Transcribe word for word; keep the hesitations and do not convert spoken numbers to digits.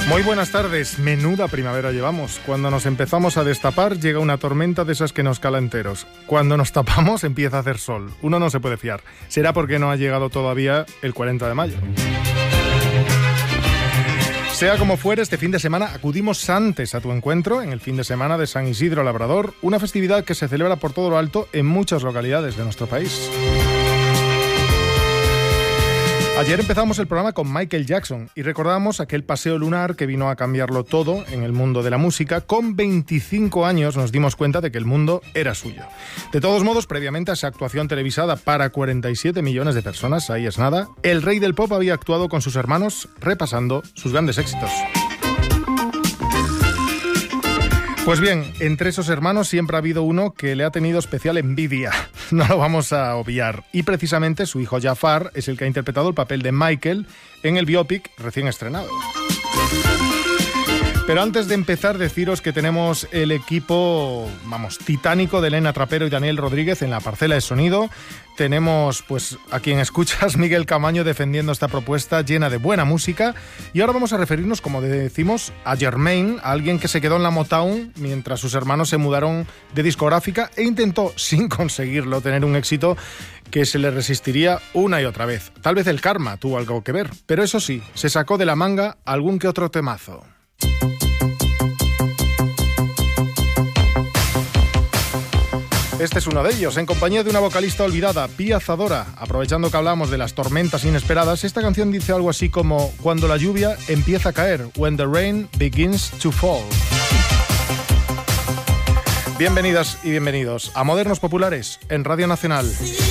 Muy buenas tardes. Menuda primavera llevamos. Cuando nos empezamos a destapar llega una tormenta de esas que nos cala enteros. Cuando nos tapamos empieza a hacer sol. Uno no se puede fiar. Será porque no ha llegado todavía el cuarenta de mayo. Sea como fuere, este fin de semana acudimos antes a tu encuentro en el fin de semana de San Isidro Labrador, una festividad que se celebra por todo lo alto en muchas localidades de nuestro país. Ayer empezamos el programa con Michael Jackson y recordamos aquel paseo lunar que vino a cambiarlo todo en el mundo de la música. Con veinticinco años nos dimos cuenta de que el mundo era suyo. De todos modos, previamente a esa actuación televisada para cuarenta y siete millones de personas, ahí es nada, el rey del pop había actuado con sus hermanos repasando sus grandes éxitos. Pues bien, entre esos hermanos siempre ha habido uno que le ha tenido especial envidia. No lo vamos a obviar. Y precisamente su hijo Jafar es el que ha interpretado el papel de Michael en el biopic recién estrenado. Pero antes de empezar, deciros que tenemos el equipo, vamos, titánico de Elena Trapero y Daniel Rodríguez en la parcela de sonido. Tenemos, pues, a quien escuchas, Miguel Camaño, defendiendo esta propuesta llena de buena música. Y ahora vamos a referirnos, como decimos, a Jermaine, a alguien que se quedó en la Motown mientras sus hermanos se mudaron de discográfica e intentó, sin conseguirlo, tener un éxito que se le resistiría una y otra vez. Tal vez el karma tuvo algo que ver, pero eso sí, se sacó de la manga algún que otro temazo. Este es uno de ellos, en compañía de una vocalista olvidada, Pia Zadora. Aprovechando que hablamos de las tormentas inesperadas, esta canción dice algo así como: cuando la lluvia empieza a caer, when the rain begins to fall. Bienvenidas y bienvenidos a Modernos Populares en Radio Nacional.